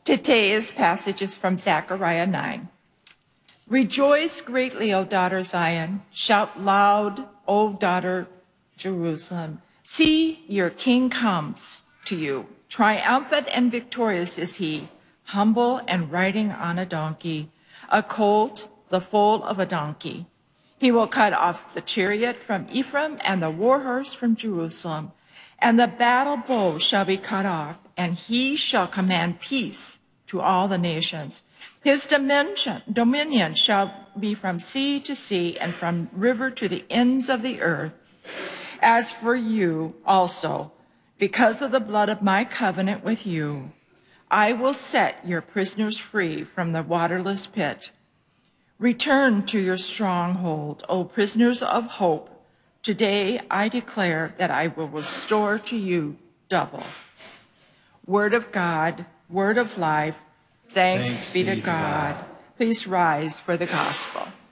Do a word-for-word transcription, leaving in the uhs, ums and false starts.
Today's passage is from Zechariah nine. Rejoice greatly, O daughter Zion. Shout loud, O daughter Jerusalem. See, your king comes to you. Triumphant and victorious is he, humble and riding on a donkey, a colt, the foal of a donkey. He will cut off the chariot from Ephraim and the war horse from Jerusalem, and the battle bow shall be cut off, and he shall command peace to all the nations. His dimension, dominion shall be from sea to sea and from river to the ends of the earth. As for you also, because of the blood of my covenant with you, I will set your prisoners free from the waterless pit. Return to your stronghold, O prisoners of hope. Today I declare that I will restore to you double. Word of God, word of life, thanks, thanks be to God. God. Please rise for the gospel.